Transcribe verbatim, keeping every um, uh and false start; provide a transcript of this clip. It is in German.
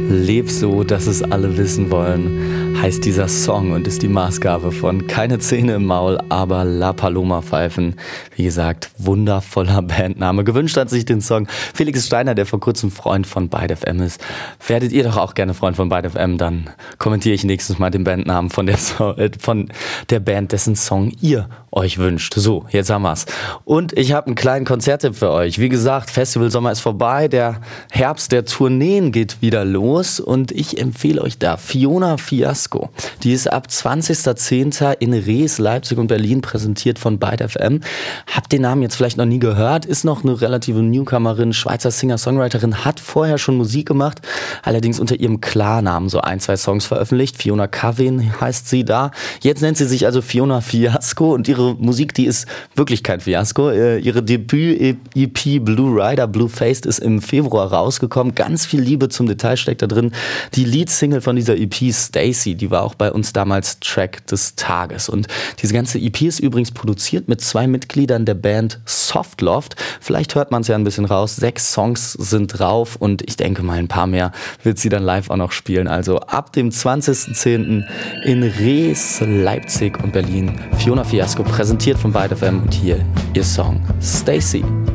Leb so, dass es alle wissen wollen, heißt dieser Song und ist die Maßgabe von Keine Zähne im Maul, aber La Paloma pfeifen. Wie gesagt, wundervoller Bandname. Gewünscht hat sich den Song Felix Steiner, der vor kurzem Freund von Byte F M ist. Werdet ihr doch auch gerne Freund von Byte F M, dann kommentiere ich nächstes Mal den Bandnamen von der, so- äh, von der Band, dessen Song ihr euch wünscht. So, jetzt haben wir's. Und ich habe einen kleinen Konzerttipp für euch. Wie gesagt, Festival Sommer ist vorbei, der Herbst der Tourneen geht wieder los und ich empfehle euch da Fiona Fiasco. Die ist ab zwanzigster zehnten in Rees, Leipzig und Berlin präsentiert von Byte F M. Habt den Namen jetzt vielleicht noch nie gehört, ist noch eine relative Newcomerin, Schweizer Singer-Songwriterin, hat vorher schon Musik gemacht, allerdings unter ihrem Klarnamen so ein, zwei Songs veröffentlicht. Fiona Cavin heißt sie da. Jetzt nennt sie sich also Fiona Fiasco und ihre Musik, die ist wirklich kein Fiasko. Ihre Debüt-E P Blue Rider, Blue Faced ist im Februar rausgekommen. Ganz viel Liebe zum Detail steckt da drin. Die Lead-Single von dieser E P, Stacy, die war auch bei uns damals Track des Tages. Und diese ganze E P ist übrigens produziert mit zwei Mitgliedern der Band Softloft. Vielleicht hört man es ja ein bisschen raus. Sechs Songs sind drauf und ich denke mal, ein paar mehr wird sie dann live auch noch spielen. Also ab dem zwanzigsten zehnten in Rees, Leipzig und Berlin. Fiona Fiasco, präsentiert von Byte F M und hier ihr Song Stacy.